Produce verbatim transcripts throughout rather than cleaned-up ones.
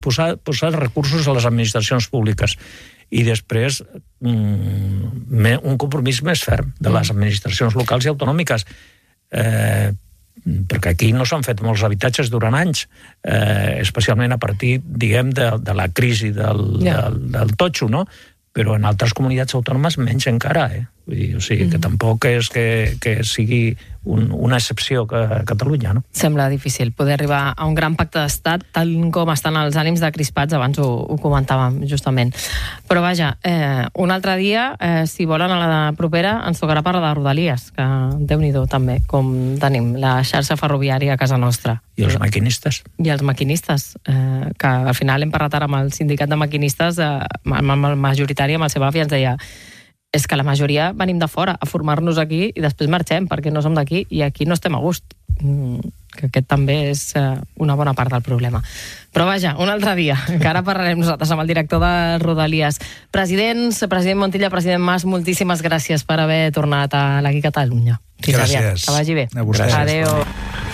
posar, posar recursos a les administracions públiques i després mm, un compromís més ferm de les administracions locals i autonòmiques. Eh, perquè aquí no s'han fet molts habitatges durant anys, eh, especialment a partir, diguem, de, de la crisi del, yeah. del, del totxo, no? Però en altres comunitats autònomes menys encara, eh? Vull dir, o sigui, mm. que tampoc és que, que sigui un, una excepció a Catalunya, no? Sembla difícil poder arribar a un gran pacte d'estat, tal com estan els ànims de crispats, abans ho, ho comentàvem, justament. Però vaja, eh, un altre dia, eh, si volen a la propera, ens tocarà parlar de Rodalies, que Déu-n'hi-do també, com tenim la xarxa ferroviària a casa nostra. I els maquinistes. I els maquinistes, eh, que al final hem parlat ara amb el sindicat de maquinistes, eh, amb el majoritari, amb el Sebafi, ens deia és que la majoria venim de fora a formar-nos aquí i després marxem perquè no som d'aquí i aquí no estem a gust. Mm, que aquest també és eh, una bona part del problema. Però vaja, un altre dia, que ara parlarem nosaltres amb el director de Rodalies. Presidents, president Montilla, president Mas, moltíssimes gràcies per haver tornat a l'Aquí Catalunya. Fins gràcies. Aviat. Que vagi bé. A vostès. Adéu.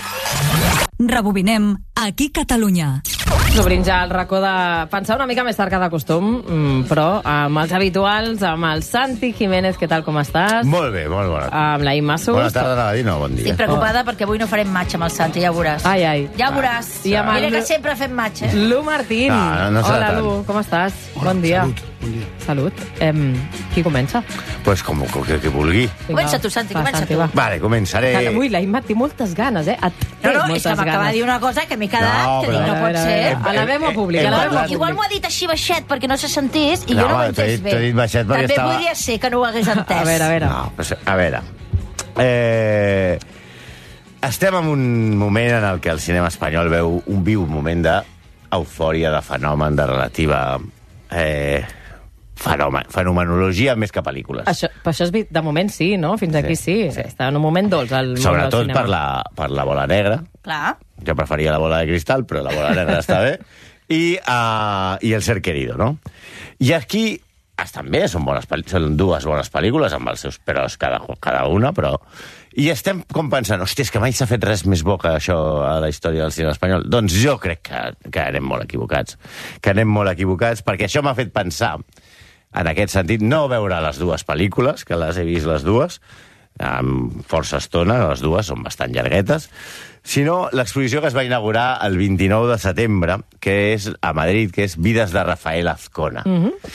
Rebobinem Aquí Catalunya. Obrim ja el racó de pensar una mica més tard que de costum, però amb els habituals, amb el Santi Jiménez, què tal, com estàs? Molt bé, molt bona. Amb la Imma Sus. Bona tarda, Nadina, bon dia. Estic preocupada oh. perquè avui no farem match amb el Santi, ja ho veuràs. Ai, ai. Ja ho veuràs. I amb el... Mira que sempre fem match, eh? Lu Martín. No, no Hola, tant. Lu, com estàs? Hola, bon dia. Salut, bon dia. Salut. Em, qui comença? Pues com, com que, que vulgui. Comença tu, Santi, Va, comença Santi, tu. va. Vale, començaré... Avui la Imma té moltes ganes, eh? Et té No, no, és moltes que m'acaba de dir una cosa que m'he quedat, No, que dic, però- no pot A ser. veure, a la veu pública. Eh, a la eh, veu eh, Igual m'ho ha dit així baixet perquè no se sentís i jo No, no ho he t'he entès dit- bé. t'he dit baixet perquè També estava- podria ser que no ho hagués entès. A veure, a veure. No, pues, a veure... Eh, estem en un moment en el que el cinema espanyol veu un viu moment d'eufòria, de fenomen, de relativa... Eh, fenomen, fenomenologia més que pel·lícules. Això, per això és, vi- de moment sí, no? Fins aquí sí. Sí, sí. Està en un moment dolç al món del Sobretot cinema. per la, per la bola negra. Clar. Jo preferia la bola de cristal, però la bola negra està bé. I, uh, i El ser querido, no? I aquí estan bé, són, bones, són dues bones pel·lícules, amb els seus peròs cada, cada una, però... I estem com pensant, hòstia, és que mai s'ha fet res més bo que això a la història del cinema espanyol. Doncs jo crec que, que anem molt equivocats. Que anem molt equivocats, perquè això m'ha fet pensar, en aquest sentit, no veure les dues pel·lícules, que les he vist les dues, amb força estona, les dues són bastant llarguetes, sinó l'exposició que es va inaugurar el vint-i-nou de setembre, que és a Madrid, que és Vides de Rafael Azcona. Mm-hmm.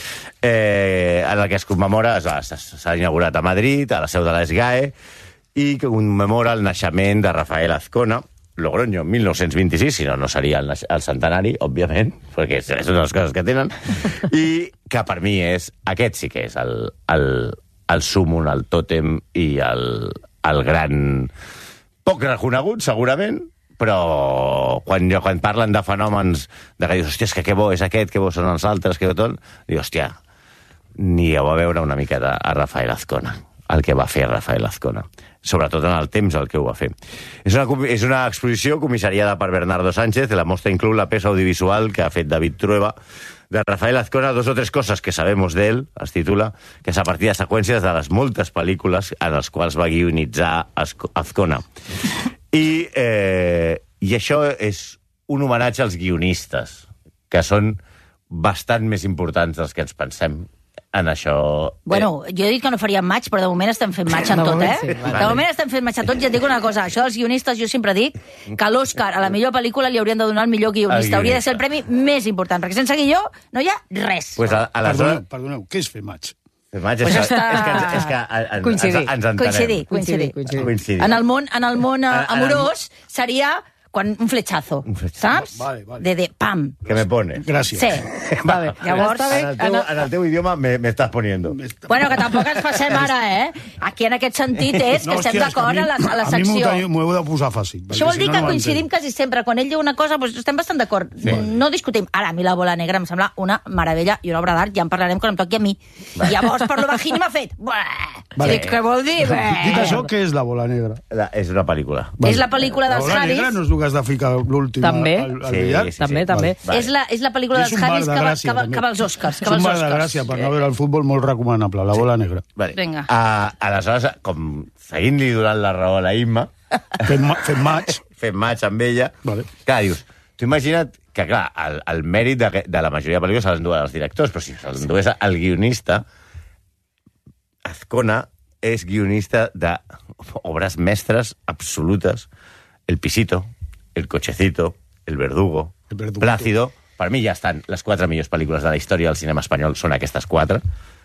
eh, en el que es commemora, s'ha inaugurat a Madrid, a la seu de l'ESGAE, i que commemora el naixement de Rafael Azcona, Logroño, mil nou-cents vint-i-sis, si no, no seria el, el centenari, òbviament, perquè és una de les coses que tenen, i que per mi és, aquest sí que és el, el, el súmum, el tòtem i el, el gran... Poc reconegut, segurament, però quan, jo, quan parlen de fenòmens, de que dius, hòstia, és que què bo és aquest, què bo són els altres, què bo tot, dius, hòstia, ni heu a veure una miqueta a Rafael Azcona, el que va fer Rafael Azcona, sobretot en el temps el que ho va fer. És una, és una exposició comissariada per Bernardo Sánchez, la mostra inclou la peça audiovisual que ha fet David Trueba, de Rafael Azcona, dos o tres cosas que sabemos de él, es titula, que és a partir de seqüències de les moltes pel·lícules en les quals va guionitzar Azcona. I, eh, I això és un homenatge als guionistes, que són bastant més importants dels que ens pensem en això... Bueno, jo he dit que no faríem match, però de moment estem fent match en De tot, moment eh? sí, vale. De moment estem fent match en tot. Ja et dic una cosa, això dels guionistes, jo sempre dic que a l'Òscar, a la millor pel·lícula, li haurien de donar el millor guionista. El Hauria de ser el premi més important, perquè sense guió no hi ha res. Pues a, a la Perdoneu, zona... perdoneu, què és fer match? Pues Pues és, està- és que, ens, és que ens, Coincidir. ens, ens entenem. Coincidir, coincidir. Coincidir. Coincidir. En el món, en el món eh, En- en- amorós seria quan un fletxazo, Un fletxazo. saps? Vale, vale. De, de pam. Que me pones. Gràcies. Sí. Vale. Llavors... Està bé. En el teu, en el teu idioma me, me estás poniendo. Bueno, que tampoc ens passem ara, eh? Aquí en aquest sentit és que estem d'acord a, la, a la A mi m'ho secció. teniu- m'ho heu de posar fàcil. Això vol perquè si dir no, que no ho coincidim entenc. quasi sempre. Quan ell diu una cosa, doncs estem bastant d'acord. No discutim. Ara, a mi la bola negra em sembla una meravella i una obra d'art. Ja en parlarem quan em toqui a mi. I llavors, per lo bajín m'ha fet... Buah! Vale. Dic, què vol dir? Dit això, Buah! què és la bola negra? La, és una pel·lícula. És la pel·lícula dels La bola Javis. negra no és el que has de ficar l'últim També. al, al Sí, billar? sí, També, sí. també. Vale. És la, és la pel·lícula És dels un bar Javis de que, va, gràcia, que, va, també. que va als Oscars. Que És va un als bar de Oscars. gràcia per no veure el futbol molt recomanable, la bola negra. Vale. Vinga. Uh, aleshores, com seguint-li donant la raó a la Imma, Fem, ma- fem match. fent match amb ella, Vale. clar, dius, tu imagina't que, clar, el, el mèrit de, de la majoria de pel·lícules se l'enduen els directors, però si se l'endués el guionista, Azcona és guionista d'obres mestres absolutes. El Pisito, El Cochecito, El Verdugo, El Verdugo. Plácido. Per mi ja estan les quatre millors pel·lícules de la història del cinema espanyol, són aquestes quatre.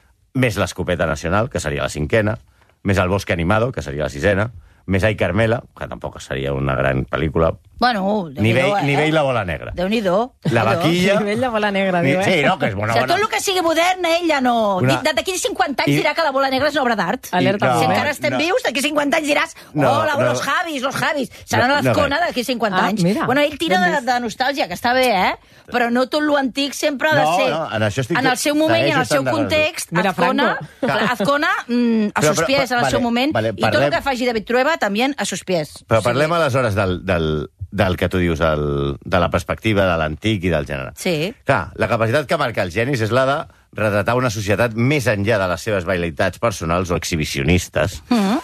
Més l'Escopeta Nacional, que seria la cinquena. Més El Bosque Animado, que seria la sisena. Més Ai Carmela, que tampoc seria una gran pel·lícula. Bueno, Nivell, eh? nivell La Bola Negra. Déu-n'hi-do. La Vaquilla... Nivell de bola negra, Ni- diu, eh? Sí, no, que és bona... O sigui, bona. tot el que sigui modern, ella no... Una- Una... D'aquí cinquanta anys I- dirà que la bola negra és una obra d'art. Alerta No, Si moment. encara estem no. vius, d'aquí cinquanta anys diràs No, oh, la, no. los Javis, los Javis. Serà No, no, no, l'Azcona no. d'aquí cinquanta Ah, anys. mira. Bueno, ell tira Ben de, vist. de nostàlgia, que està bé, eh? Però no tot lo antic sempre ha de No, ser. no, en això estic- en el seu moment i en el segueixo seu estant d'acord. context, Mira, Azcona, Franco. Azcona mm, a Però, sus però, pies en el vale, seu moment, vale, i tot parlem- el que faci David Trueba també a sus pies. Però O sigui, parlem aleshores del, del, del que tu dius, el, de la perspectiva de l'antic i del gènere. Sí. Clar, la capacitat que marca els genis és la de retratar una societat més enllà de les seves velleitats personals o exhibicionistes, Mm.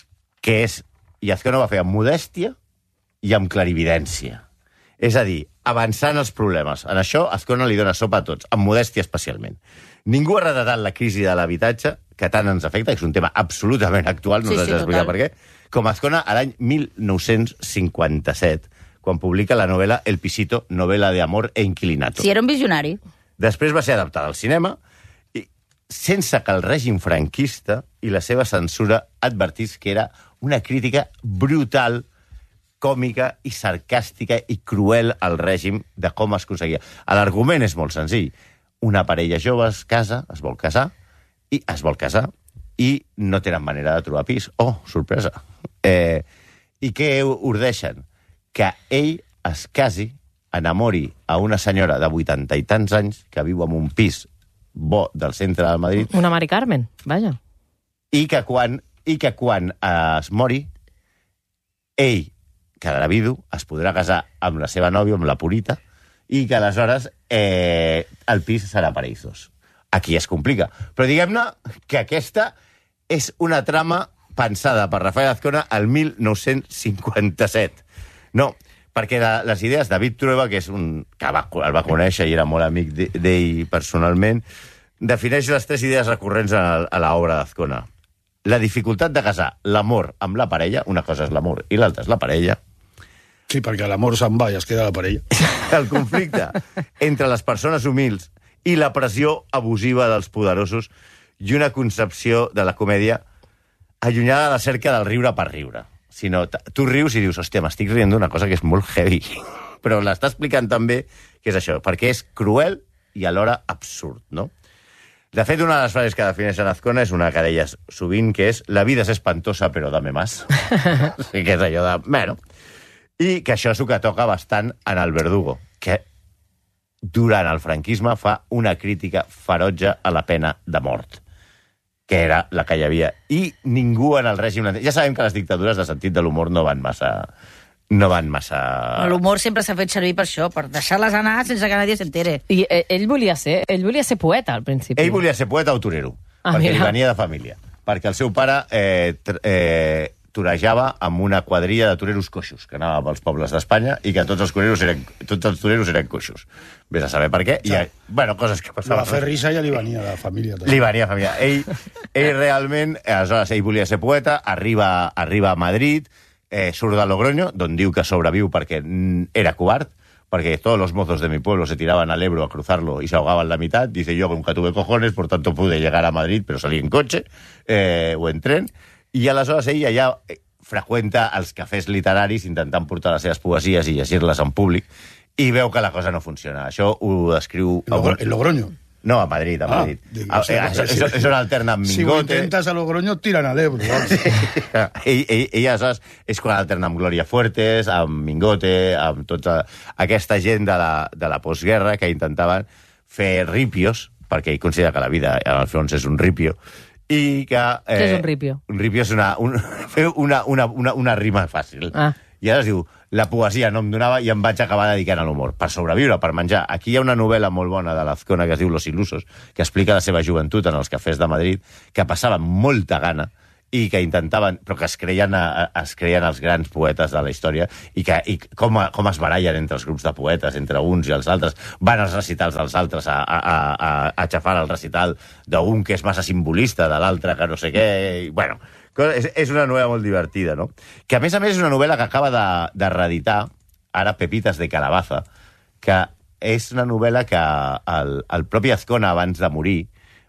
que és... I Azcona ho va fer amb modèstia i amb clarividència. És a dir, avançant els problemes. En això, Azcona li dona sopa a tots, amb modèstia especialment. Ningú ha retratat la crisi de l'habitatge, que tant ens afecta, que és un tema absolutament actual, no Sí, us sí, haig d'explicar total. per què, com Azcona a l'any mil nou-cents cinquanta-set, quan publica la novel·la El Pisito, novela de amor e inquilinato. Sí, era un visionari. Després va ser adaptada al cinema, i sense que el règim franquista i la seva censura advertís que era una crítica brutal, còmica i sarcàstica i cruel al règim de com es aconseguia. L'argument és molt senzill. Una parella jove es casa, es vol casar, i es vol casar, i no tenen manera de trobar pis. Oh, sorpresa! Eh, I què ordeixen? Que ell es casi, enamori a una senyora de vuitanta i tants anys que viu en un pis bo del centre de Madrid Una Mari Carmen, vaja. i que quan, i que quan es mori, ell quedarà vidu, es podrà casar amb la seva nòvia, amb la Purita, i que aleshores eh, el pis serà per ells dos. Aquí es complica. Però diguem-ne que aquesta és una trama pensada per Rafael Azcona al mil nou-cents cinquanta-set. No, perquè de, les idees de David Trueba, que és un que va, el va conèixer i era molt amic de- d'ell personalment, defineix les tres idees recurrents a, a l'obra d'Azcona. La dificultat de casar l'amor amb la parella, una cosa és l'amor i l'altra és la parella, Sí, perquè l'amor se'n va i es queda la parella. el conflicte entre les persones humils i la pressió abusiva dels poderosos i una concepció de la comèdia allunyada de la cerca del riure per riure. Sinó, t- tu rius i dius, hòstia, m'estic rient d'una cosa que és molt heavy. Però l'està explicant també que és això, perquè és cruel i alhora absurd, no? De fet, una de les frases que defineixen Azcona és una que deies sovint, que és la vida és espantosa, però dame más. Sí, que és allò de... Bueno, i que això és el que toca bastant en el Verdugo, que durant el franquisme fa una crítica ferotge a la pena de mort, que era la que hi havia. I ningú en el règim... Ja sabem que les dictadures de sentit de l'humor no van massa... No van massa... L'humor sempre s'ha fet servir per això, per deixar-les anar sense que nadie s'entere. I eh, ell volia ser, ell volia ser poeta, al principi. Ell volia ser poeta o torero, Ah, perquè mira. li venia de família. Perquè el seu pare eh, tr- eh, torejava amb una quadrilla de toreros coixos, que anava pels pobles d'Espanya, i que tots els, toreros eren, tots els toreros eren coixos. Vés a saber per què. I, bueno, coses que La passaven. Ferrissa ja li venia de família. També. Li venia a família. Ell, ell realment, aleshores, ell volia ser poeta, arriba, arriba a Madrid, eh, surt de Logroño, d'on diu que sobreviu perquè mm, era covard, porque todos los mozos de mi pueblo se tiraban al Ebro a cruzarlo y se ahogaban la mitad. Dice, yo nunca tuve cojones, por tanto pude llegar a Madrid, pero salí en coche eh, o en tren. I aleshores ell allà eh, freqüenta els cafès literaris intentant portar les seves poesies i llegir-les en públic i veu que la cosa no funciona. Això ho descriu... En Logro- en Logroño. No, a Madrid, a Ah, Madrid. dic, Ah, o sea, eh, això, sí. això, això alterna amb Si ho Mingote. intentes a Logroño, et tiren a l'Ebro. vamos. ell, ell, ell aleshores és quan alterna amb Glòria Fuertes, amb Mingote, amb tota aquesta gent de la, de la postguerra que intentaven fer ripios, perquè ell considera que la vida, en el fons, és un ripio, i que... Eh, Què és un ripio? Un ripio és una, un, fer una, una, una, una rima fàcil. Ah. I ara es diu, la poesia no em donava i em vaig acabar dedicant a l'humor, per sobreviure, per menjar. Aquí hi ha una novel·la molt bona de l'Azcona que es diu Los Ilusos, que explica la seva joventut en els cafès de Madrid, que passava molta gana i que intentaven, però que es creien, a, es creien els grans poetes de la història i, que, i com, a, com es barallen entre els grups de poetes, entre uns i els altres, van als recitals dels altres a, a, a, a xafar el recital d'un que és massa simbolista, de l'altre que no sé què, i, bueno, és, és una novel·la molt divertida, no? Que a més a més és una novel·la que acaba de, de reeditar, ara Pepitas de Calabaza, que és una novel·la que el, el propi Azcona, abans de morir,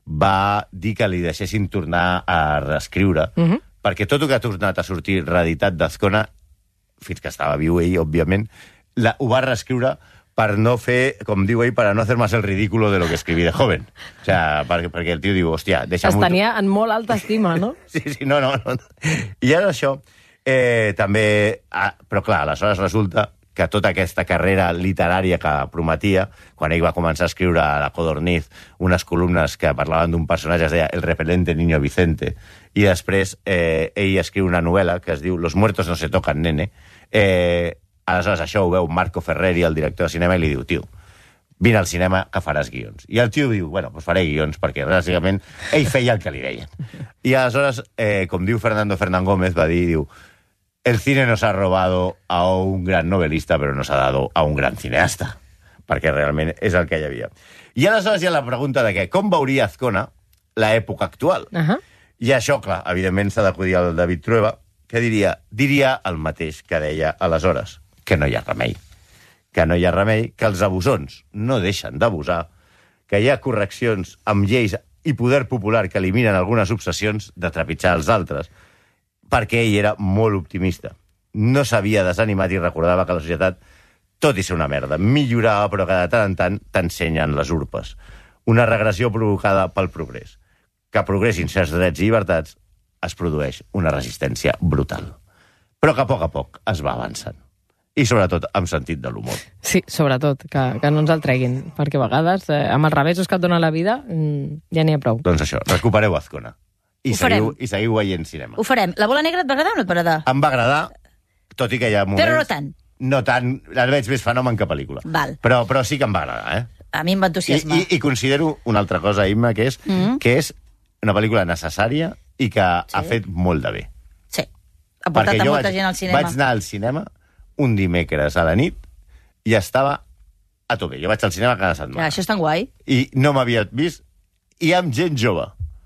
va dir que li deixessin tornar a reescriure, uh -huh. perquè tot el que ha tornat a sortir reeditat d'Azcona, fins que estava viu ell, òbviament, la, ho va reescriure per no fer, com diu ell, per no hacer más el ridículo de lo que escribí de joven. O sea, perquè, perquè el tio diu, hòstia, deixa'm... Es tenia en molt alta estima, no? Sí, sí, no, no. no. I ara això, eh, també... Ah, però clar, aleshores resulta que tota aquesta carrera literària que prometia, quan ell va començar a escriure a la Codorniz unes columnes que parlaven d'un personatge, es deia El repelente niño Vicente, i després eh, ell escriu una novel·la que es diu Los muertos no se tocan, nene. Eh, aleshores això ho veu Marco Ferreri, el director de cinema, i li diu, tio, vine al cinema que faràs guions. I el tio diu, bueno, doncs faré guions, perquè bàsicament ell feia el que li deien. I aleshores, eh, com diu Fernando Fernán Gómez, va dir, diu, el cine nos ha robado a un gran novelista, però nos ha dado a un gran cineasta, perquè realment és el que hi havia. I aleshores hi ha la pregunta de que com veuria Azcona l'època actual? Uh -huh. I això, clar, evidentment s'ha d'acudir al David Trueba, que diria, diria el mateix que deia aleshores, que no hi ha remei. Que no hi ha remei, que els abusons no deixen d'abusar, que hi ha correccions amb lleis i poder popular que eliminen algunes obsessions de trepitjar els altres, perquè ell era molt optimista. No s'havia desanimat i recordava que la societat, tot i ser una merda, millorava, però que de tant en tant t'ensenyen les urpes. Una regressió provocada pel progrés. Que progressin certs drets i llibertats es produeix una resistència brutal. Però que a poc a poc es va avançant. I sobretot amb sentit de l'humor. Sí, sobretot, que, que no ens el treguin, perquè a vegades, eh, amb els revessos que et dona la vida, mm, ja n'hi ha prou. Doncs això, recupereu Azcona. I seguiu, I seguiu veient cinema. Ho farem. La bola negra et va agradar o no et va agradar? Em va agradar, tot i que hi ha moments... Però no tant. No tant, el veig més fenomen que pel·lícula. Val. Però, però sí que em va agradar, eh? A mi em va entusiasmar. I, i, i considero una altra cosa, Imma, que és, mm -hmm. que és una pel·lícula necessària i que sí. ha fet molt de bé. Sí. Ha portat Perquè a molta vaig, gent al cinema. vaig anar al cinema un dimecres a la nit i estava a tope. Jo vaig al cinema cada setmana. Ja, això és tan guai. I no m'havia vist, i amb gent jove.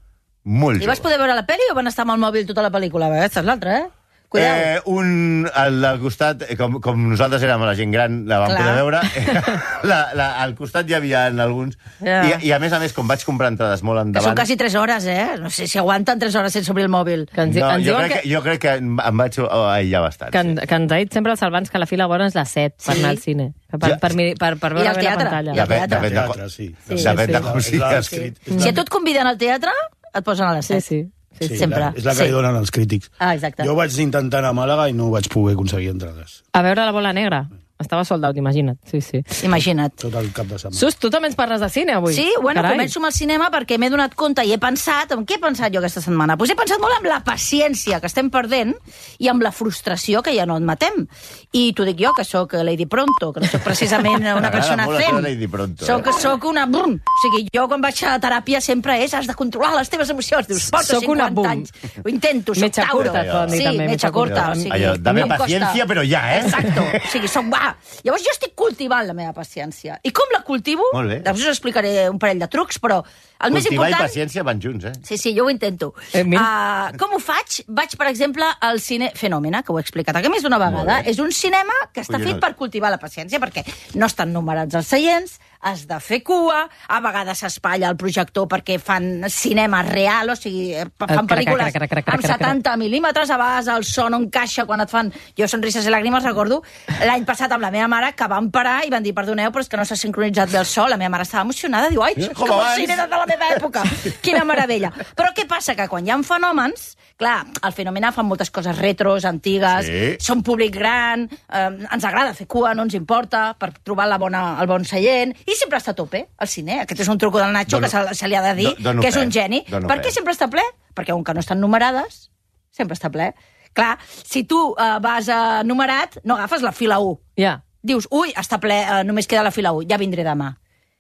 Molt jove. I vas poder veure la pel·li o van estar amb el mòbil tota la pel·lícula? Aquesta és l'altra, eh? Cuidao. Eh, un, al, al costat, com, com nosaltres érem la gent gran, la vam Clar. poder veure, la, la, al costat hi havia alguns, Ja. i, i a més a més, com vaig comprar entrades molt Que endavant... són quasi tres hores, eh? No sé si aguanten tres hores sense obrir el mòbil. Que ens, No, ens jo, diuen crec que, que, jo crec que em em vaig aïllar bastant. que, en- sí. que ens ha dit sempre els salvants que la fila bona és les set per Sí. anar al cine. Per, per, Ja. per, mi- per, per I veure al bé la teatre. pantalla. I al Depèn, teatre. depèn de, Teatre, sí. sí, Sí, depèn sí. de com És sigui la- escrit. és Si a tu et conviden al teatre, et posen a les Sí, set. sí. sí, sí. sempre. La, és la que Sí. li donen els crítics. Ah, exacte. Jo vaig intentar anar a Màlaga i no vaig poder aconseguir entrades. A veure la bola negra. Estava sold out, imagina't. Sí, sí. Imagina't. Tot el cap de setmana. Sus, tu també ens parles de cine avui. Sí, bueno, Carai. començo amb el cinema perquè m'he donat compte i he pensat... En què he pensat jo aquesta setmana? Pues he pensat molt en la paciència que estem perdent i amb la frustració que ja no admetem. I t'ho dic jo, que sóc Lady Pronto, que no sóc precisament una M'agrada persona molt això fem. de Lady Pronto, Soc, eh? soc una... Brum. O sigui, jo quan vaig a teràpia sempre és has de controlar les teves emocions. Dius, porto Soc una cinquanta bum. anys. Ho intento, soc Metxa Tauro. curta, et poden dir Sí, també, metxa metxa curta. curta. O sigui, Allò, dame em costa. paciència, però ja, eh? Exacto. O sigui, soc va. Llavors jo estic cultivant la meva paciència. I com la cultivo? Molt bé. Després us explicaré un parell de trucs, però el més Cultivar important... i paciència van junts, eh? Sí, sí, jo ho intento. Eh, mira. uh, com ho faig? Vaig, per exemple, al cine Fenòmena, que ho he explicat aquí més d'una vegada. És un cinema que està Collons. fet per cultivar la paciència, perquè no estan numerats els seients, has de fer cua, a vegades s'espatlla el projector perquè fan cinema real, o sigui, fan crac, pel·lícules crac, crac, crac, crac, amb crac. setanta mil·límetres, a vegades el so no encaixa quan et fan... Jo, Sonrises i Làgrimes, recordo l'any passat amb la meva mare que van parar i van dir, perdoneu, però és que no s'ha sincronitzat bé el so. La meva mare estava emocionada, diu, ai, és Com com el abans. cine de la meva època. Quina meravella. Però què passa? Que quan hi ha fenòmens, clar, al Fenòmena fan moltes coses retros, antigues, Sí. són públic gran, eh, ens agrada fer cua, no ens importa, per trobar la bona, el bon seient, i sempre està a tope, el cine. Aquest és un truco del Nacho Dono- que se, se li ha de dir, do- dono que és fe, un geni. dono Per fe. què sempre està ple? Perquè un que no estan numerades, sempre està ple. Clar, si tu eh, vas a numerat, no agafes la fila u. Ja. Dius, ui, està ple, eh, només queda la fila u, ja vindré demà. Bueno,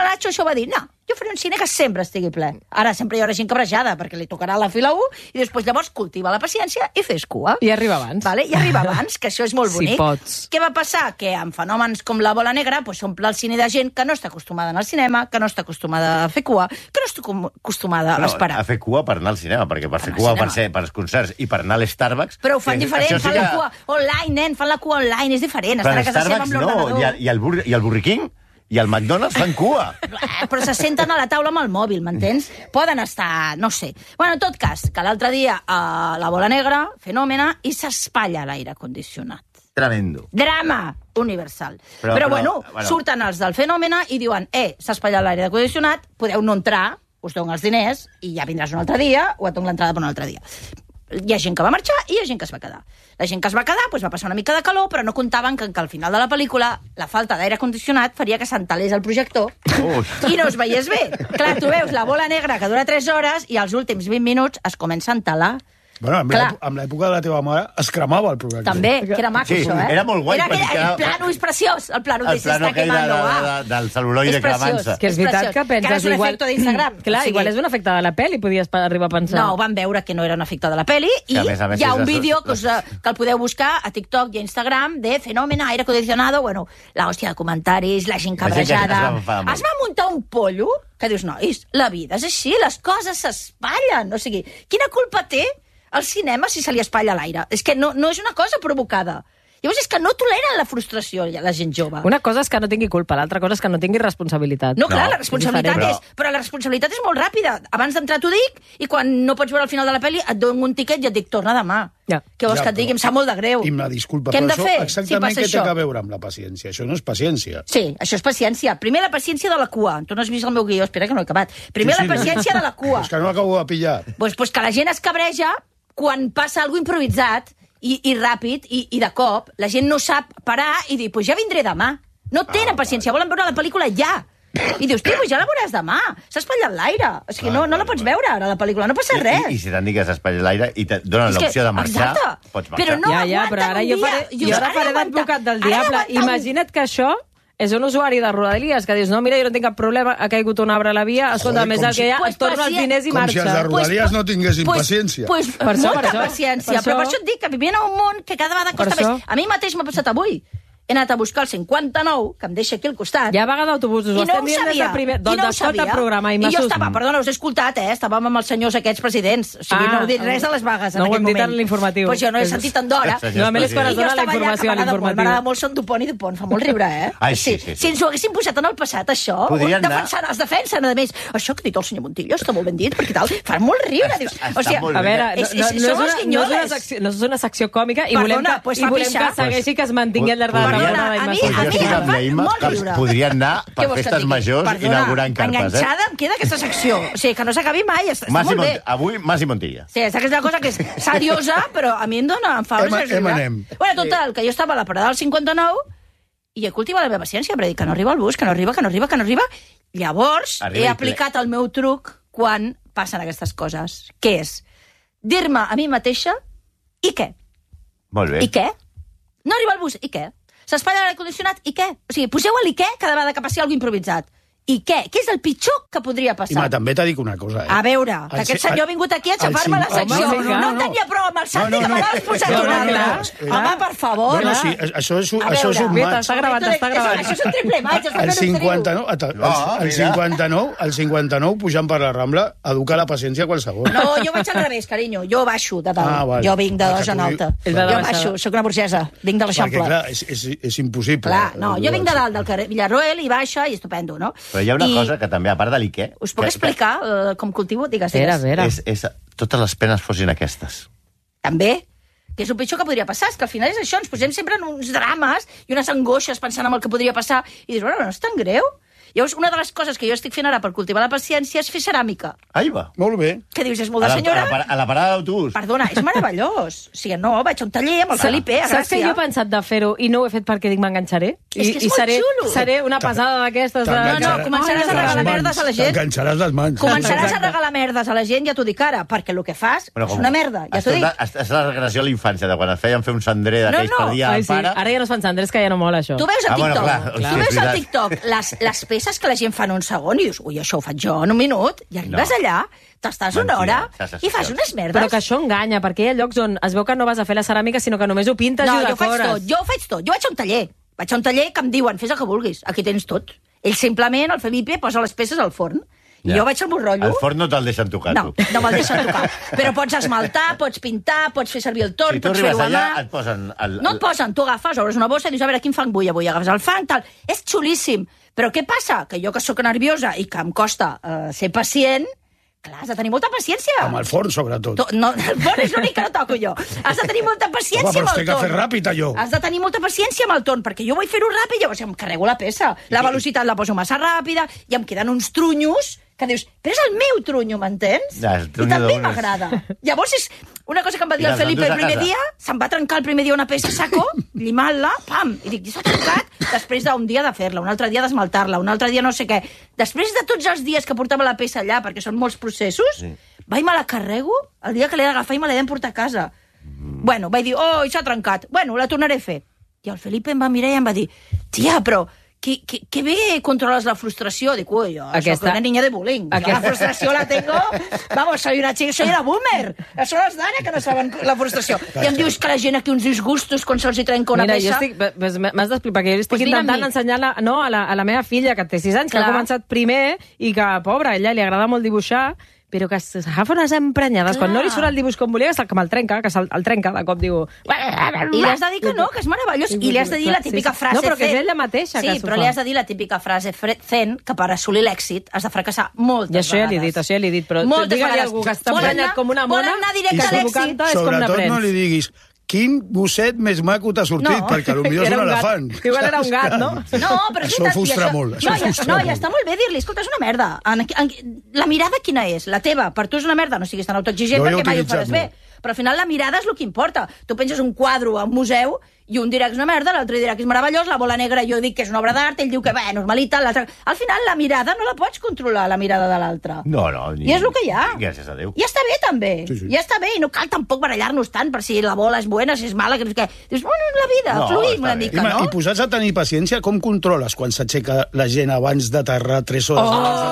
Nacho això va dir, no, jo faré un cine que sempre estigui ple. Ara sempre hi haurà gent cabrejada, perquè li tocarà la fila u, i després llavors cultiva la paciència i fes cua. I arriba abans. Vale? I arriba abans, que això és molt Si bonic. pots. Què va passar? Que amb fenòmens com la bola negra pues, s'omple el cine de gent que no està acostumada a anar al cinema, que no està acostumada a fer cua, que no està acostumada a esperar. A fer cua per anar al cinema, perquè per fer cua per, ser, per els concerts i per anar a l'Starbucks... Però ho fan que, diferent, sí fan que... la cua online, nen, fan la cua online, és diferent. Però Estar a casa seva l'Starbucks amb no, l'ordenador. i, el- i, el Burger, i el Burger King i el McDonald's fan cua. Eh, Però se senten a la taula amb el mòbil, m'entens? Poden estar, no sé. Bueno, en tot cas, que l'altre dia a la bola negra, fenòmena, i s'espatlla l'aire condicionat. Tremendo. Drama universal. Però- Però, però, bueno, bueno. surten els del fenòmena i diuen, eh, s'ha espatllat l'aire condicionat, podeu no entrar, us dono els diners i ja vindràs un altre dia o et dono l'entrada per un altre dia. Hi ha gent que va marxar i hi ha gent que es va quedar. La gent que es va quedar doncs, va passar una mica de calor, però no comptaven que, que al final de la pel·lícula la falta d'aire condicionat faria que s'entelés el projector Ui. i no es veiés bé. Clar, tu veus la bola negra que dura tres hores i als últims vint minuts es comença a entelar. Bueno, amb Clar. l'èpo- amb l'època de la teva mare es cremava el projecte. També, que era maco, Sí, això, eh? era molt guai, Era perquè aquell, era- el plano és preciós, el plano El que plano s'està aquell de, quemando. de, ah. de, del celuloide És preciós. cremant-se. Que és veritat que penses Que ara és un igual... efecte d'Instagram. Clar, O sigui, igual és un efecte de la pel·li, podies pa- arribar a pensar. No, van veure que no era un efecte de la peli i Que a més a més hi ha és un de- vídeo que, us, eh, que el podeu buscar a TikTok i a Instagram de Fenòmena Aire Acondicionado, bueno, la hòstia de comentaris, la gent La gent que cabrejada. es va enfadar molt. Es va muntar un pollo que dius, nois, la vida és així, les coses s'espatllen. O sigui, quina culpa té el cinema si se li espatlla l'aire? És que no, no és una cosa provocada. Llavors és que no toleren la frustració la gent jove. Una cosa és que no tingui culpa, l'altra cosa és que no tingui responsabilitat. No, clar, No, la responsabilitat és és... diferent. Però la responsabilitat és molt ràpida. Abans d'entrar t'ho dic, i quan no pots veure al final de la pel·li et dono un tiquet i et dic, torna demà. Ja. Què vols Ja, que et digui? però- Em sap molt de greu. I amb la disculpa, Què hem però de això fer exactament si passa què té això? a veure amb la paciència? Això no és paciència. Sí, això és paciència. Primer la paciència de la cua. Tu no has vist el meu guió, espera que no he acabat. Primer Sí, sí, la no. paciència de la cua. És que no l'acabo de pillar. Pues, pues que la gent es cabreja quan passa alguna improvisat i, i ràpid i, i de cop. La gent no sap parar i dir, pues ja vindré demà. No tenen paciència, volen veure la pel·lícula ja. I dius, tio, pues ja la veuràs demà. S'ha espatllat l'aire. És que no, no la pots veure ara, la pel·lícula. No passa res. I, i si t'han dit que s'espatlla l'aire i te donen És que- l'opció de marxar, exacte. pots marxar. Però no ja, ja, però aguanten ara un jo dia. faré, Jo jo ara ara faré aguanta- d'advocat del ara diable. aguanta un- Imagina't que això és un usuari de Rodalies que dius, no, mira, jo no tinc cap problema, ha caigut un arbre a la via, escolta, Joder, més com del si- que hi ha, Pues es torna els pacient- diners i Com si els de marxa. Rodalies no tinguessin paciència. Pues, Per això, molta per això, paciència, per però per això. això et dic que vivim en un món que cada vegada Per costa això. més. A mi mateix m'ha passat avui. He anat a buscar el cinquanta-nou, que em deixa aquí al costat. Hi ha vaga d'autobusos, ho I no estem ho dient des sabia. de primer... I Doncs no ho escolta el sabia. programa i I jo m'assusto. estava, perdona, us he escoltat, eh? Estàvem amb els senyors aquests presidents. O sigui, Ah, no heu dit res de les vagues en no ho aquell hem dit moment. en l'informatiu. Pues jo no he És- sentit tant d'hora. Senyors Normalment és quan es I jo dona la estava allà, informació que a m'agrada molt, l'informatiu. m'agrada molt Son Dupont i Dupont, fa molt riure, eh? Ai, sí, sí, sí. Si ens ho haguessin posat en el passat, això, Podrien anar- defensant, es defensen, a més. Això que ha dit el senyor Montillo està molt ben dit, perquè tal, fa molt riure. Dius, Està o sigui, molt A bé. veure, no, És- no, és- no, són és una, els no, és una guinyoles. secció, no és una secció còmica i Perdona, volem que, pues i fa volem pixar. que segueixi, que es mantingui al llarg de la Perdona, temporada. a mi- i a m'assusto. mi Estic em amb fa l'Eima, molt que riure. podrien anar Què per vols que festes et digui? majors Perdona, inaugurant carpes, eh? enganxada em queda aquesta secció. O sigui, que no s'acabi mai, està, està Mas i molt Mont... bé. Avui, Mas i Montilla. Sí, és aquesta cosa que és seriosa, però a mi em dona... Em fa Em- res riure. Eminem. Bueno, total, que jo estava a la parada del cinquanta-nou i he cultivat la meva paciència, però dic que no arriba el bus, que no arriba, que no arriba, que no arriba. Llavors, Arriba he i aplicat el meu truc quan passen aquestes coses, que és dir-me a mi mateixa i què? Molt bé. I què? No arriba el bus, i què? S'espatlla l'aire condicionat, i què? O sigui, poseu a l'I què cada vegada que passi alguna improvisat. I què? Què és el pitjor que podria I passar? ma, també t'ha dit una cosa, eh? A veure, que El aquest ci- senyor ha vingut aquí a el xafar-me la cinc- secció. Home, No, vinga, no no. tenia prou amb el Santi, No, no, que me no. l'has posat No, un no, altre. clar. Home, per favor. Bueno, sí, això és, un- A això és veure. un Mira, match. està gravat, està gravat. Això és un triple match. està El fent un trio. cinquanta-nou, el, el, Ah, el, mira. cinquanta-nou, el cinquanta-nou, pujant per la Rambla, educar la paciència a qualsevol. No, jo vaig al revés, carinyo. Jo baixo de dalt. Ah, vale. Jo vinc de Ah, dos que en tu alta. dius- És de Jo la baixada. baixo, soc una burgesa. Vinc de Perquè, l'Eixample. clar, és, és, és impossible. Clar, no, jo vinc de Sí. dalt del carrer Villarroel i baixa i estupendo, no? Però hi ha una I cosa que també, a part de l'Ique... us puc que, explicar eh, com cultivo? Digues, A veure, a digues. veure. Que és, és, totes les penes fossin aquestes. També, que és el pitjor que podria passar, és que al final és això, ens posem sempre en uns drames i unes angoixes pensant en el que podria passar, i dius, bueno, no és tan greu. Llavors, una de les coses que jo estic fent ara per cultivar la paciència és fer ceràmica. Ai, va. Molt bé. Que dius, és molt A de la, a senyora? la, para- a la parada d'autobús. Perdona, és meravellós. O sigui, no, vaig a un taller amb el Felipe, a Saps que Gràcia. jo he pensat de fer-ho i no ho he fet perquè dic m'enganxaré? I, És que és i molt seré, xulo. seré una pesada d'aquestes de... No, no, T'enganxaràs- començaràs a regalar merdes a la gent. T'enganxaràs les mans. Començaràs a Exacte. regalar merdes a la gent, ja t'ho dic ara, perquè el que fas Bueno, és com- una merda, ja has t'ho dic. tornat- És és la regressió a la infància, de quan es feien fer un cendrer d'aquells No, no. per dia Ai, al sí. pare. Ara ja no es fan cendres, que ja no mola això. Tu veus a Ah, bueno, TikTok, clar, tu clar, veus és a veritat. TikTok les, les saps que la gent fa en un segon i dius, ui, això ho faig jo en un minut, i arribes No. allà, t'estàs una Mentida, hora saps i fas això. unes merdes. Però que això enganya, perquè hi ha llocs on es veu que no vas a fer la ceràmica, sinó que només ho pintes No, i ho jo ho faig decores. tot, jo ho faig tot. Jo vaig a un taller. Vaig a un taller que em diuen, fes el que vulguis, aquí tens tot. Ell simplement, el Felipe, posa les peces al forn. I Ja. jo vaig al meu rotllo. El forn no te'l deixen tocar, No, tu. no me'l deixen tocar. Però pots esmaltar, pots pintar, pots fer servir el torn, Si tu pots arribes fer-ho a allà, mà. et posen... El, No et posen, tu agafes, obres una bossa i dius, a veure, quin fang vull avui? Agafes el fang, tal. És xulíssim. Però què passa? Que jo que sóc nerviosa i que em costa uh, ser pacient, clar, has de tenir molta paciència. Amb el forn, sobretot. To, no, el forn és l'únic que no toco jo. Has de tenir molta paciència Home, però amb es el té que torn. fer ràpid, allò. Has de tenir molta paciència amb el torn, perquè jo vull fer-ho ràpid, llavors em carrego la peça. La velocitat la poso massa ràpida i em queden uns trunyos que dius, però és el meu trunyo, m'entens? Ja, el I trunyo també d'un és- m'agrada. Llavors és una cosa que em va dir I el els Felipe el endús a primer casa. dia, se'm va trencar el primer dia una peça a saco, llimant-la, pam, i dic, s'ha trencat, després d'un dia de fer-la, un altre dia d'esmaltar-la, un altre dia no sé què. Després de tots els dies que portava la peça allà, perquè són molts processos, Sí. vaig me la carrego, el dia que l'he d'agafar i me l'he d'emportar a casa. Mm. Bueno, vaig dir, oh, s'ha trencat. Bueno, la tornaré a fer. I el Felipe em va mirar i em va dir, tia, però que, que, que bé controles la frustració. Dic, ui, jo Aquesta- soc una niña de bullying. Aquesta... Aquesta- La frustració la tengo... Vamos, soy una chica, soy una boomer. Són els d'ara que no saben la frustració. I em dius que la gent aquí uns disgustos quan se'ls hi trenca una Mira, peça... jo estic... pues, M'has d'explicar, perquè jo estic Pues vine amb intentant mi. ensenyar la, no, a, la, a la meva filla, que té sis anys, que Clar. ha començat primer, i que, pobra, a ella li agrada molt dibuixar, però que s'agafa unes emprenyades. Clar. Quan no li surt el dibuix com volia, que me'l trenca, que se'l el trenca, de cop diu... I li has de dir que no, que és meravellós. I li has de dir la típica Sí, sí. frase... No, però que és zen. ella mateixa sí, que s'ho però fa. li has de dir la típica frase fre- zen que per assolir l'èxit has de fracassar moltes I això ja vegades. li he dit, això ja li he dit, però Moltes digue-li a vegades. algú que està Volen emprenyat anar- com una mona, volen anar directe que a si ho l'èxit. canta és com Sobretot n'aprens. no li diguis quin gosset més maco t'ha sortit, No. perquè potser és Era un un gat. elefant. Igual era un gat, no? No, però és Això veritat, i frustra molt, això no, ja, frustra no, molt. ja està molt bé dir-li, escolta, és una merda. En, en, la mirada quina és? La teva, per tu és una merda, no siguis tan autoexigent Jo he perquè mai ho utilitzat faràs bé. molt. Però al final la mirada és el que importa. Tu penses un quadre a un museu i un dirà que és una merda, l'altre dirà que és meravellós, la bola negra jo dic que és una obra d'art, ell diu que bé, normalita, l'altre... Al final la mirada no la pots controlar, la mirada de l'altre. No, no. Ni... I és el que hi ha. Gràcies a Déu. I està bé, també. Sí, sí. Ja està bé, i no cal tampoc barallar-nos tant per si la bola és bona, si és mala, que no sé què. Dius, bueno, la vida, No, fluïm està una bé. I, mica, ma- no? I posats a tenir paciència, com controles quan s'aixeca la gent abans d'aterrar tres hores abans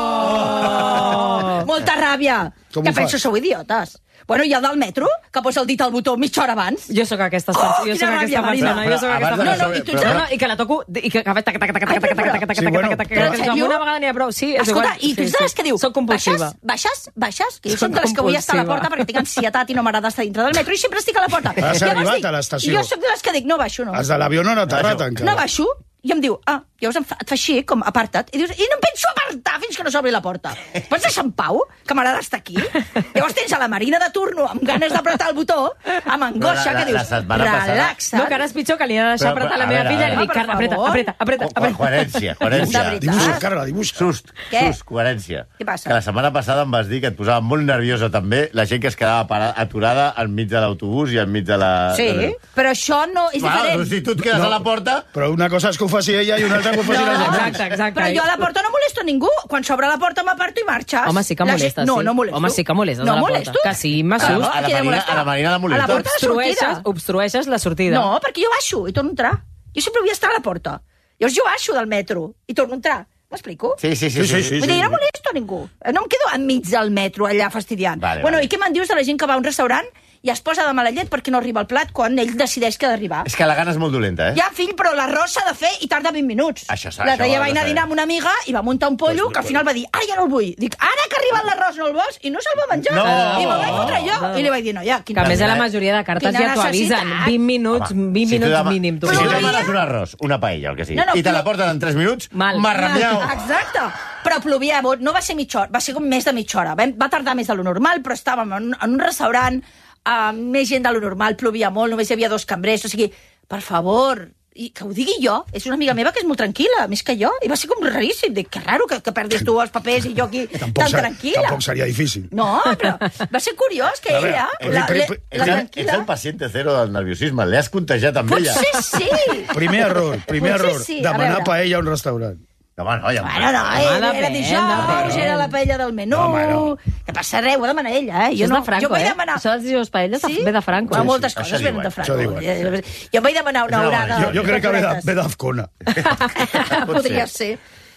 d'aterrar? Oh! Molta ràbia. Com que ho penso, fas? sou idiotes. Bueno, hi ha del metro, que posa el dit al botó mitja hora abans. Jo sóc aquesta, Oh, persona, jo quina sóc aquesta ràbia, Marina. persona, jo sóc Però aquesta abans de No, persona. no, i tu Però- ets... No, no, i que la toco i que, que fa tac, tac, tac, tac, tac, tac, tac, tac, tac, Sí, bueno, tac, tac, però- tac, tac, amb una vegada n'hi ha prou. Sí, és Escolta, igual. i tu ets de les que diu, Soc compulsiva. baixes, baixes, baixes, que jo Soc soc de les que vull estar a la compulsiva. porta perquè tinc ansietat i no m'agrada estar dintre del metro i sempre estic a la porta. Has Llavors arribat dic- a l'estació. Jo soc de les que dic, no baixo, no. Els de l'avió no han aterrat Això. encara. No baixo, i em diu, ah, llavors em fa, et fa així, com aparta't, i dius, i no em penso apartar fins que no s'obri la porta. Pots deixar en pau, que m'agrada estar aquí? Llavors tens a la Marina de turno amb ganes d'apretar el botó, amb angoixa, Però la- que la dius, setmana passada- relaxa't. No, que ara és pitjor, que li he de deixar Però, apretar la a meva veure, filla a i li veure. dic, Per apreta, favor. apreta, apreta, Co- co- apreta. Coherència, De coherència. veritat. Dibuixa, Carla, dibuixa. Sust, Què? sust, coherència. Què passa? Que la setmana passada em vas dir que et posava molt nerviosa també la gent que es quedava para- aturada enmig de l'autobús i enmig de la... Sí, de... però això no és Clar, diferent. doncs si tu et quedes No. a la porta... Però una cosa és que ho faci ella i una altra que ho faci la gent. Exacte, exacte. Però jo a la porta no molesto ningú. Quan s'obre la porta m'aparto i marxes. Home, sí que La molestes, gent- No, sí. no molesto. Home, sí que molestes no a la porta. molesto. Que sí, Imma, Claro, sus. A la qui ha de Marina- molestar? a la Marina la molesta. A la porta de Obstrueixes, sortida. obstrueixes la sortida. No, perquè jo baixo i torno a entrar. Jo sempre vull estar a la porta. Llavors jo baixo del metro i torno a entrar. M'explico? Sí, sí, sí. Sí, sí, sí. Vull dir, no molesto a ningú. No em quedo enmig del metro allà fastidiant. Vale, bueno, vale. i què me'n dius de la gent que va a un restaurant i es posa de mala llet perquè no arriba el plat quan ell decideix que ha d'arribar? És que la gana és molt dolenta, eh? Ja, fill, però l'arròs s'ha de fer i tarda vint minuts. Això s'ha- L'altre això dia ho has vaig de anar a dinar saber. amb una amiga i va muntar un pollo Pues, que al final va dir, ara ja no el vull. Dic, ara que ha arribat l'arròs no el vols? I no se'l va menjar. No. I me'l vaig fotre jo. No. I li vaig dir, no, ja, quin... Que a més a la majoria de cartes Quina ja t'ho avisen. necessitat. vint minuts, Home, vint si tu minuts dema- mínim. Tu. Si tu Ploria- demanes un arròs, una paella, el que sigui, No, no, i te la plo- porten en tres minuts, Mal. marramiau. Exacte. Però plovia, no va ser mitja hora, va ser com més de mitja hora. Va va tardar més de lo normal, però estàvem en un, en un restaurant amb més gent de lo normal, plovia molt, només hi havia dos cambrers, o sigui, per favor, i que ho digui jo, és una amiga meva que és molt tranquil·la, més que jo, i va ser com raríssim, dic, que raro que, que perdis tu els papers i jo aquí Tampoc, tan ser- tranquil·la. tampoc seria difícil. No, però va ser curiós que A veure, ella, el la, pri- la, pri- la Ets el, tranquil·la... ets el paciente cero del nerviosisme, l'has contagiat amb ella. Potser sí. Primer error, primer Potser error. sí, a Demanar veure. paella a un restaurant. No, home, no, ja... Bueno, no, Home, era, era depèn, dijous, depèn. era la paella del menú... No, home, no. Que passa res, ho ha de demanar ella, eh? Això és no, de Franco, jo vaig eh? demanar... Això dels dijous paelles ve de Franco. Bueno, Sí, moltes sí, coses això venen de diuen, Franco. això diuen. Jo em vaig demanar una Això horada... Jo, jo crec que ve de- croquetes. ve d'Azcona. Pot Podria ser. ser.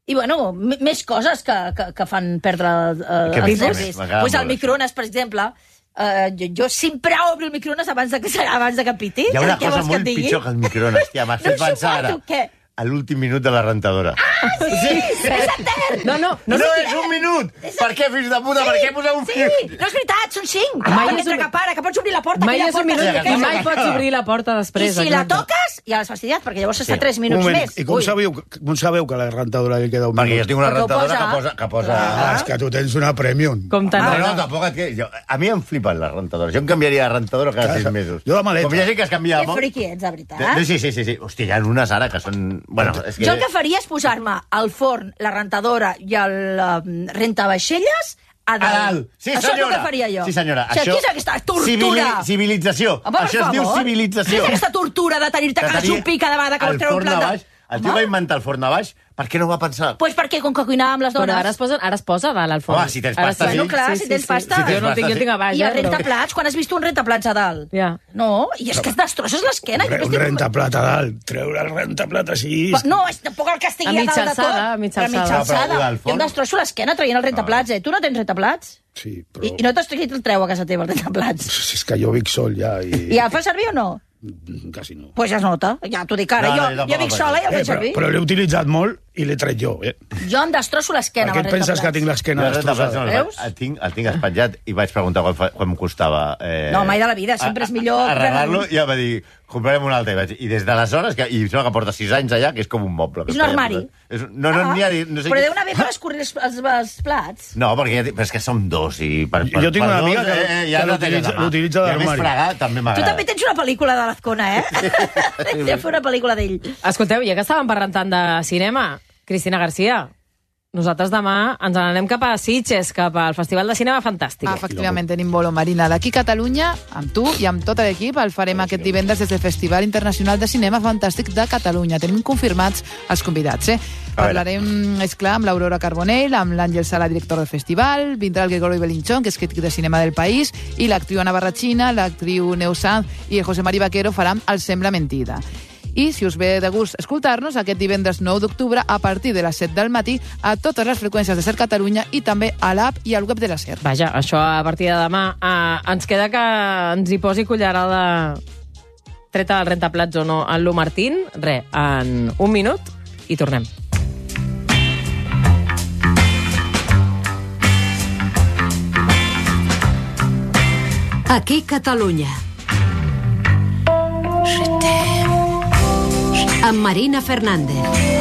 I, bueno, m- més coses que, que, que fan perdre uh, Què els més? nervis. M'agrada Pues el molt microones, per exemple, uh, jo, jo sempre obro el microones abans de que, abans de que piti. Hi ha una Què cosa vols que molt et digui? pitjor que el microones, tia, m'has No fet pensar ara. suporto, què? A l'últim minut de la rentadora. Ah, sí, sí, és etern! No, no, No, no, no és un minut! Per què, fills de puta? Per què poseu un Sí, minut? no és veritat, són cinc. Mai Perquè és un- entre que para, que pots obrir la porta, mai aquella és un porta... minut sí, i aquella- mai pots obrir la porta I després. si la exacte. toques, ja l'has fastidiat, perquè llavors està Sí. tres Un minuts moment, més. i com Ui. sabeu, com sabeu que la rentadora li queda un Perquè jo minut? tinc una Perquè ho rentadora que posa. posa... Que posa... Ah, és que tu tens una premium. Com tan... No, no, tampoc et... Jo, a mi em flipen les rentadores. Jo em canviaria de rentadora cada Clar, sis mesos. jo de maleta. Com hi ha gent que es canvia de Que mòbil... friqui ets, de veritat. De- Sí, sí, sí, sí. Hòstia, hi ha unes ara que són... Bueno, és que... Jo el que faria és posar-me el forn, la rentadora i el um, rentavaixelles a dalt. A dalt. Sí, Això senyora. és el que faria jo. Sí, senyora. O sigui, Això... què és aquesta tortura? Civili- Civilització. Home, per Això es diu favor. civilització. Què és aquesta tortura de tenir-te que xupir cada vegada que vols treure un forn a plat de... baix, el tio va inventar el forn a baix, per què no va pensar? Pues perquè com que cuinàvem les dones... Però ara es posa, ara es posa a dalt al forn. Home, si tens Ara pasta, sí. sí. Bueno, clar, si tens pasta. Si Jo tens no el tinc, jo el tinc a baix. I el eh, però- rentaplats, quan has vist un rentaplats a dalt? Ja. No, i és que et destrosses l'esquena. Un, Jo un estic- rentaplat a dalt, treure el rentaplat així... Pa- No, és tampoc el que estigui A a, mitja dalt de tot. alçada, a mitja A mitja alçada. alçada. No, però al Jo em forn- destrosso l'esquena traient el rentaplats, eh? Tu no tens rentaplats? Sí, però... I, I no t'has qui te'l treu a casa teva, el rentaplats? És que jo vic sol ja i... I el fa servir o no? Quasi no. Pues ja es nota, ja t'ho dic ara. No, no, jo, jo tampoc jo vic el faig. sola i el Eh, faig però, servir. però l'he utilitzat molt i l'he tret jo, eh? Jo em destrosso Per l'esquena què amb et el penses que rentaplats. tinc l'esquena Jo el rentaplats no destrossada? el faig. Veus? El tinc, el tinc espatllat i vaig preguntar quan, fa- quan em costava... Eh, No, mai de la vida, sempre és millor- Arreglar-lo i ja va dir, comprarem un altre. I, vaig, I des d'aleshores, que, i em sembla que porta sis anys allà, que és com un moble. que És un està allà armari. posat. És, un- no, no, n'hi ha... No sé Però qui- deu anar bé per escurrir els, els, els plats. No, perquè ja, té- però és que som dos i per, per, Jo tinc per una dos, amiga que- eh, ja que no tens l'utilitza- la mà. l'utilitza I a d'armari. més fregar també Tu m'agrada. també tens una pel·lícula de l'Azcona, eh? Hem de fer una pel·lícula d'ell. Escolteu, ja que estàvem parlant tant de cinema, Cristina García, nosaltres demà ens n'anem cap a Sitges, cap al Festival de Cinema Fantàstic. Efectivament, tenim bolo, Marina. D'aquí a Catalunya, amb tu i amb tot l'equip, el farem aquest divendres des del Festival Internacional de Cinema Fantàstic de Catalunya. Tenim confirmats els convidats, eh? Parlarem, és clar, amb l'Aurora Carbonell, amb l'Àngel Sala, director del festival, vindrà el Gregorio Belinchón, que és crític de cinema del país, i l'actriu Ana Barrachina, l'actriu Neus Sanz i el José Mari Vaquero faran El sembla mentida. I, si us ve de gust escoltar-nos, aquest divendres nou d'octubre, a partir de les set del matí, a totes les freqüències de SER Catalunya i també a l'app i al web de la SER. Vaja, això a partir de demà. Uh, ens queda que ens hi posi cullerada treta del rentaplats o no en Lu Martín. Re, en un minut i tornem. Aquí Catalunya. Amb Marina Fernández.